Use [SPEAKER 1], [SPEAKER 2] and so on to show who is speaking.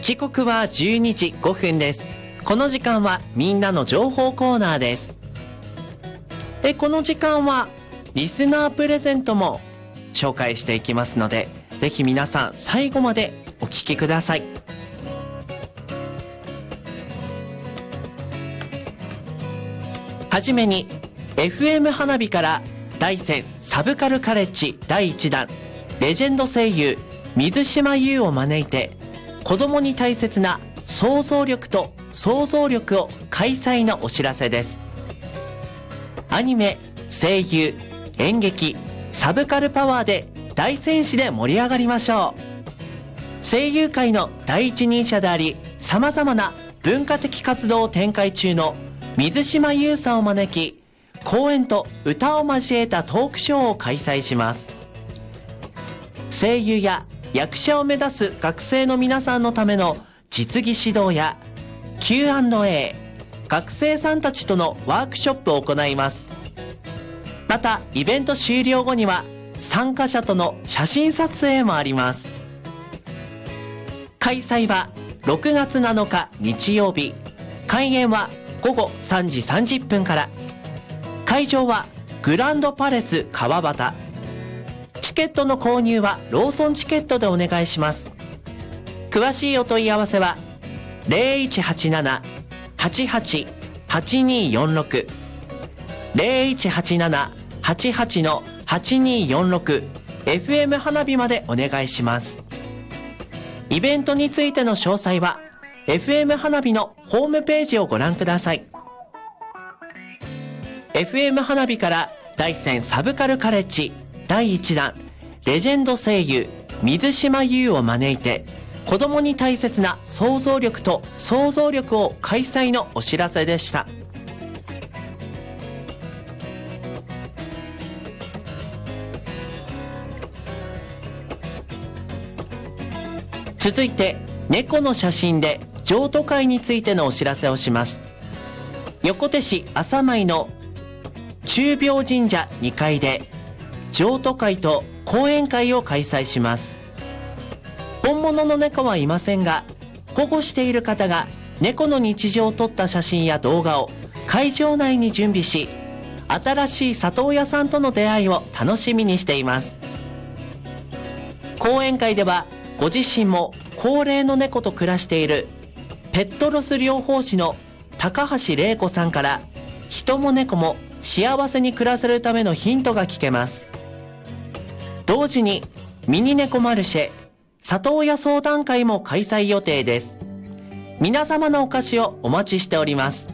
[SPEAKER 1] 時刻は12時5分です。この時間はみんなの情報コーナーです。この時間はリスナープレゼントも紹介していきますので、ぜひ皆さん最後までお聞きください。はじめに FM 花火から大山サブカルカレッジ第1弾レジェンド声優水島優を招いて、子供に大切な想像力と想像力を開催のお知らせです。アニメ、声優、演劇、サブカルパワーで大戦士で盛り上がりましょう。声優界の第一人者であり、様々な文化的活動を展開中の水島優さんを招き、講演と歌を交えたトークショーを開催します。声優や役者を目指す学生の皆さんのための実技指導や Q&A、 学生さんたちとのワークショップを行います。またイベント終了後には参加者との写真撮影もあります。開催は6月7日日曜日、開演は午後3時30分から。会場はグランドパレス川端。チケットの購入はローソンチケットでお願いします。詳しいお問い合わせは 0187-88-8246 0187-88-8246 FM 花火までお願いします。イベントについての詳細は FM 花火のホームページをご覧ください。 FM 花火から大山サブカルカレッジ第1弾レジェンド声優水島優を招いて、子供に大切な想像力と想像力を開催のお知らせでした。続いて猫の写真で譲渡会についてのお知らせをします。横手市朝舞の中廟神社2階で譲渡会と講演会を開催します。本物の猫はいませんが、保護している方が猫の日常を撮った写真や動画を会場内に準備し、新しい里親さんとの出会いを楽しみにしています。講演会ではご自身も高齢の猫と暮らしているペットロス療法士の高橋玲子さんから、人も猫も幸せに暮らせるためのヒントが聞けます。同時にミニ猫マルシェ里親相談会も開催予定です。皆様のお越しをお待ちしております。